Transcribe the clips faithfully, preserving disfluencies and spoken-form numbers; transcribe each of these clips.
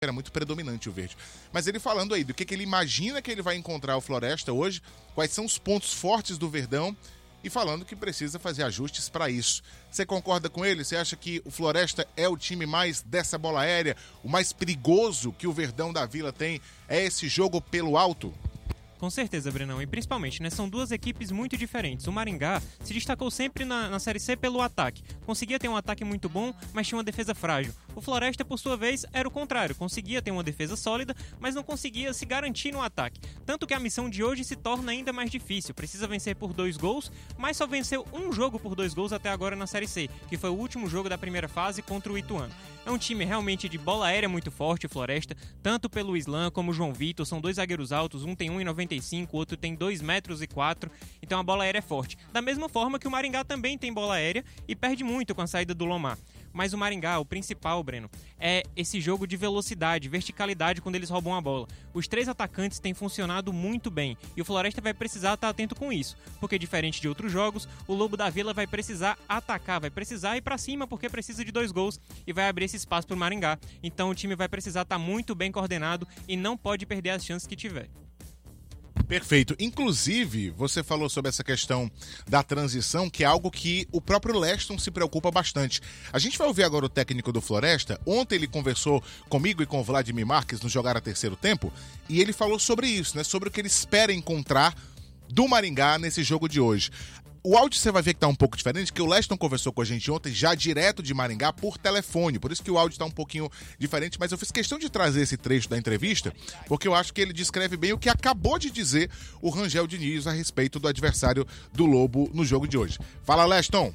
era muito predominante o verde. Mas ele falando aí do que, que ele imagina que ele vai encontrar o Floresta hoje, quais são os pontos fortes do Verdão, e falando que precisa fazer ajustes para isso. Você concorda com ele? Você acha que o Floresta é o time mais dessa bola aérea, o mais perigoso que o Verdão da Vila tem? É esse jogo pelo alto? Com certeza, Brenão, e principalmente, né, são duas equipes muito diferentes. O Maringá se destacou sempre na, na Série C pelo ataque. Conseguia ter um ataque muito bom, mas tinha uma defesa frágil. O Floresta, por sua vez, era o contrário. Conseguia ter uma defesa sólida, mas não conseguia se garantir no ataque. Tanto que a missão de hoje se torna ainda mais difícil. Precisa vencer por dois gols, mas só venceu um jogo por dois gols até agora na Série C, que foi o último jogo da primeira fase contra o Ituano. É um time realmente de bola aérea muito forte, o Floresta, tanto pelo Islam como o João Vitor. São dois zagueiros altos, um tem um e noventa e cinco, o outro tem dois metros e quatro, então a bola aérea é forte. Da mesma forma que o Maringá também tem bola aérea e perde muito com a saída do Lomar. Mas o Maringá, o principal, Breno, é esse jogo de velocidade, verticalidade quando eles roubam a bola. Os três atacantes têm funcionado muito bem e o Floresta vai precisar estar atento com isso, porque diferente de outros jogos, o Lobo da Vila vai precisar atacar, vai precisar ir pra cima porque precisa de dois gols e vai abrir esse espaço pro Maringá. Então o time vai precisar estar muito bem coordenado e não pode perder as chances que tiver. Perfeito. Inclusive, você falou sobre essa questão da transição, que é algo que o próprio Leston se preocupa bastante. A gente vai ouvir agora o técnico do Floresta. Ontem ele conversou comigo e com o Vladimir Marques no Jogar a Terceiro Tempo, e ele falou sobre isso, né? Sobre o que ele espera encontrar do Maringá nesse jogo de hoje. O áudio você vai ver que tá um pouco diferente, que o Leston conversou com a gente ontem, já direto de Maringá, por telefone. Por isso que o áudio tá um pouquinho diferente, mas eu fiz questão de trazer esse trecho da entrevista, porque eu acho que ele descreve bem o que acabou de dizer o Rangel Diniz a respeito do adversário do Lobo no jogo de hoje. Fala, Leston.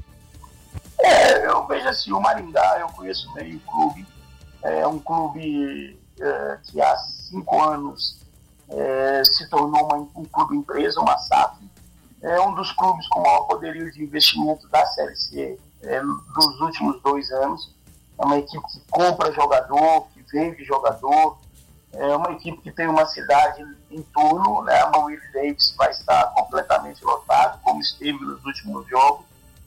É, eu vejo assim, o Maringá, eu conheço bem o clube. É um clube é, que há cinco anos é, se tornou uma, um clube empresa, uma S A F. É um dos clubes com maior poderio de investimento da Série C é, dos últimos dois anos. É uma equipe que compra jogador, que vende jogador. É uma equipe que tem uma cidade em torno, né? A Maurílio Davis vai estar completamente lotado, como esteve nos últimos jogos.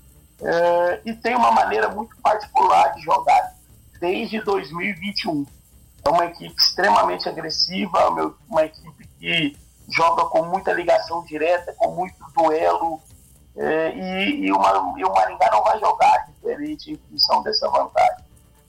É, e tem uma maneira muito particular de jogar desde dois mil e vinte e um. É uma equipe extremamente agressiva, uma equipe que joga com muita ligação direta, com muito duelo, é, e, e, uma, e o Maringá não vai jogar diferente em função dessa vantagem.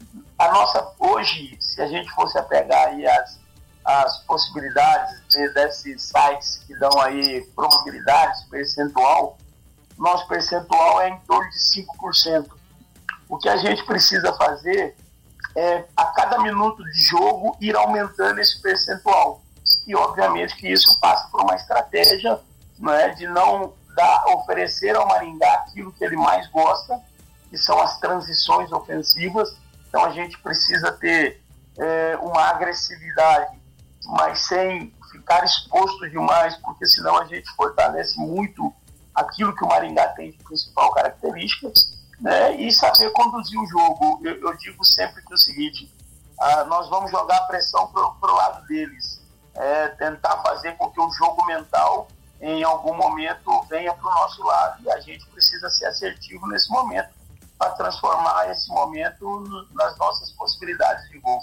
A nossa, hoje, se a gente fosse a pegar aí as, as possibilidades de, desses sites que dão aí probabilidades, percentual, nosso percentual é em torno de cinco por cento. O que a gente precisa fazer é, a cada minuto de jogo, ir aumentando esse percentual. E obviamente que isso passa por uma estratégia, né, de não dar, oferecer ao Maringá aquilo que ele mais gosta, que são as transições ofensivas. Então a gente precisa ter é, uma agressividade, mas sem ficar exposto demais, porque senão a gente fortalece muito aquilo que o Maringá tem de principal característica, né, e saber conduzir o jogo. Eu, eu digo sempre que é o seguinte, ah, nós vamos jogar a pressão para o lado deles. É, tentar fazer com que o jogo mental em algum momento venha para o nosso lado, e a gente precisa ser assertivo nesse momento para transformar esse momento no, nas nossas possibilidades de gol.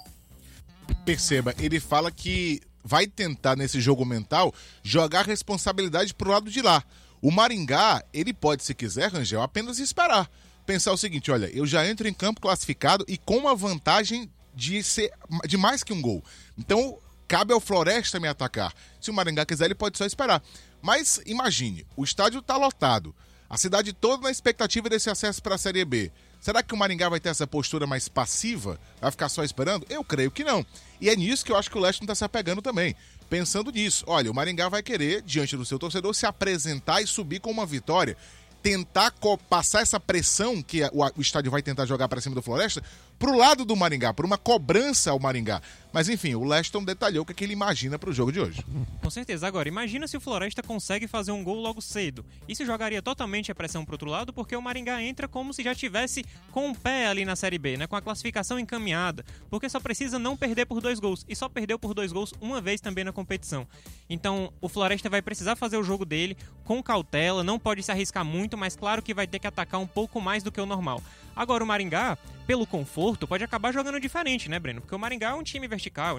Perceba, ele fala que vai tentar nesse jogo mental jogar a responsabilidade para o lado de lá. O Maringá, ele pode, se quiser, Rangel, apenas esperar, pensar o seguinte: olha, eu já entro em campo classificado e com uma vantagem de ser de mais que um gol, então cabe ao Floresta me atacar. Se o Maringá quiser, ele pode só esperar. Mas imagine, o estádio está lotado, a cidade toda na expectativa desse acesso para a Série B. Será que o Maringá vai ter essa postura mais passiva? Vai ficar só esperando? Eu creio que não. E é nisso que eu acho que o Leston está se apegando também. Pensando nisso, olha, o Maringá vai querer, diante do seu torcedor, se apresentar e subir com uma vitória. Tentar passar essa pressão que o estádio vai tentar jogar para cima do Floresta pro lado do Maringá, por uma cobrança ao Maringá. Mas enfim, o Leston detalhou o que, é que ele imagina pro jogo de hoje. Com certeza. Agora, imagina se o Floresta consegue fazer um gol logo cedo. Isso jogaria totalmente a pressão pro outro lado, porque o Maringá entra como se já tivesse com o pé ali na Série B, né? Com a classificação encaminhada, porque só precisa não perder por dois gols. E só perdeu por dois gols uma vez também na competição. Então, o Floresta vai precisar fazer o jogo dele com cautela, não pode se arriscar muito, mas claro que vai ter que atacar um pouco mais do que o normal. Agora, o Maringá, pelo conforto, pode acabar jogando diferente, né, Breno? Porque o Maringá é um time vertical,